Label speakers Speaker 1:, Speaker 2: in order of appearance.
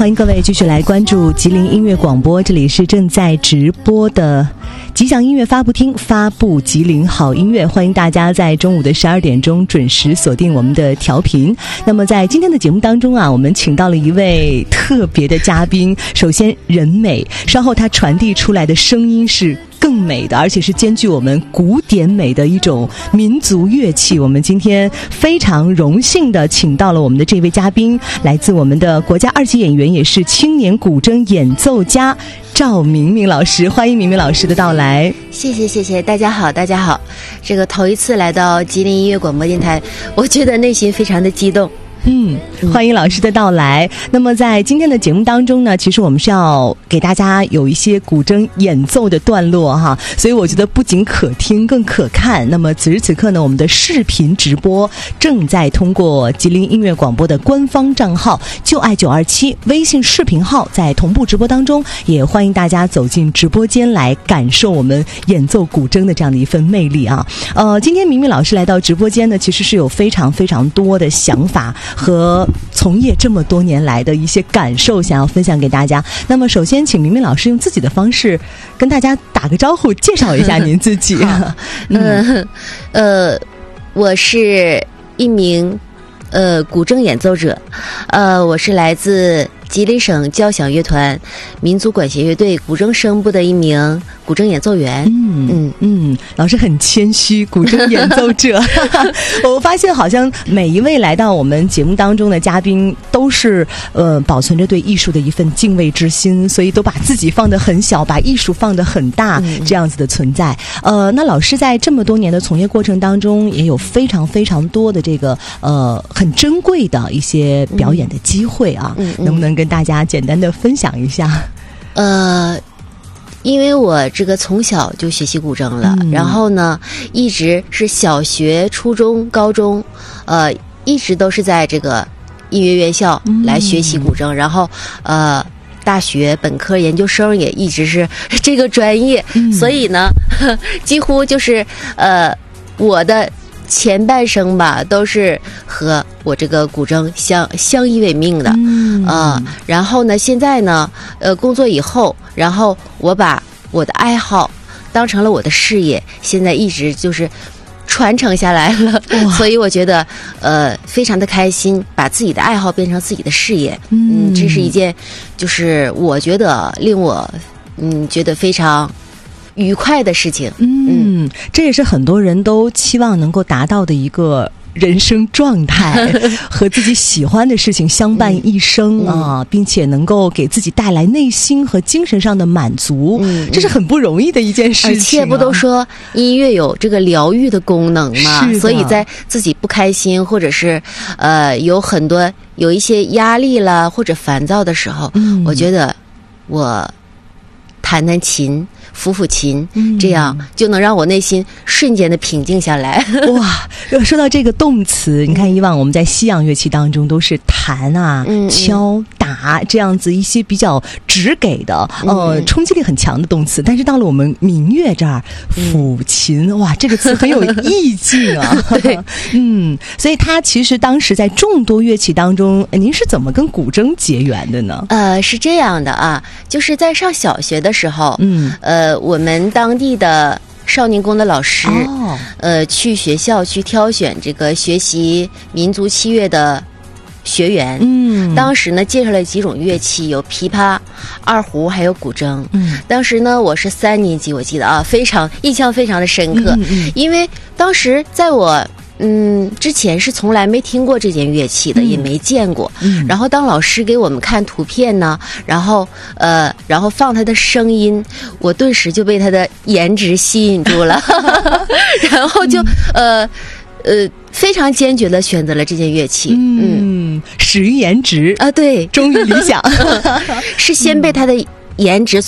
Speaker 1: 欢迎各位继续来关注吉林音乐广播，这里是正在直播的吉祥音乐发布厅，发布吉林好音乐，欢迎大家在中午的12点钟准时锁定我们的调频。那么在今天的节目当中啊，我们请到了一位特别的嘉宾，首先人美，稍后他传递出来的声音是更美的，而且是兼具我们古典美的一种民族乐器。我们今天非常荣幸的请到了我们的这位嘉宾，来自我们的国家2级演员，也是青年古筝演奏家赵明明老师，欢迎明明老师的到来。
Speaker 2: 谢谢，大家好，这个头一次来到吉林音乐广播电台，我觉得内心非常的激动。
Speaker 1: 欢迎老师的到来。那么在今天的节目当中呢，其实我们是要给大家有一些古筝演奏的段落哈，所以我觉得不仅可听更可看。那么此时此刻呢，我们的视频直播正在通过吉林音乐广播的官方账号就爱927微信视频号在同步直播当中，也欢迎大家走进直播间来感受我们演奏古筝的这样的一份魅力啊。今天明明老师来到直播间呢，其实是有非常非常多的想法和从业这么多年来的一些感受想要分享给大家。那么首先请明明老师用自己的方式跟大家打个招呼，介绍一下您自己。
Speaker 2: 我是一名古筝演奏者，我是来自吉林省交响乐团民族管弦乐队古筝声部的一名古筝演奏员。
Speaker 1: 老师很谦虚，古筝演奏者。我发现好像每一位来到我们节目当中的嘉宾都是保存着对艺术的一份敬畏之心，所以都把自己放得很小，把艺术放得很大，这样子的存在。那老师在这么多年的从业过程当中，也有非常非常多的这个很珍贵的一些表演的机会啊，能不能跟大家简单的分享一下？
Speaker 2: 因为我这个从小就学习古筝了，然后呢，一直是小学、初中、高中，一直都是在这个音乐院校来学习古筝，然后大学、本科、研究生也一直是这个专业，所以呢，几乎就是我的前半生吧，都是和我这个古筝相依为命的。然后呢，现在呢，工作以后，然后我把我的爱好当成了我的事业，现在一直就是传承下来了。所以我觉得非常的开心，把自己的爱好变成自己的事业。这是一件就是我觉得令我觉得非常愉快的事情。
Speaker 1: 这也是很多人都期望能够达到的一个人生状态，和自己喜欢的事情相伴一生啊，并且能够给自己带来内心和精神上的满足，这是很不容易的一件事情。而
Speaker 2: 且不都说音乐有这个疗愈的功能嘛？所以在自己不开心或者是有一些压力啦或者烦躁的时候，我觉得我弹弹琴，抚抚琴，这样就能让我内心瞬间的平静下来。
Speaker 1: 哇，说到这个动词，你看以往我们在西洋乐器当中都是弹啊、敲、打这样子一些比较直给的冲击力很强的动词，但是到了我们民乐这儿，抚琴，哇，这个词很有意境啊。对，所以它其实当时在众多乐器当中，您是怎么跟古筝结缘的呢？
Speaker 2: 是这样的啊，就是在上小学的时候，我们当地的少年宫的老师，去学校去挑选这个学习民族器乐的学员。当时呢介绍了几种乐器，有琵琶、二胡还有古筝。当时呢我是3年级，我记得啊，印象非常的深刻。因为当时在我之前是从来没听过这件乐器的，也没见过。然后当老师给我们看图片呢，然后放他的声音，我顿时就被他的颜值吸引住了，然后就非常坚决地选择了这件乐器。
Speaker 1: 始于颜值
Speaker 2: 啊，对，
Speaker 1: 忠于理想。
Speaker 2: 是先被他的颜值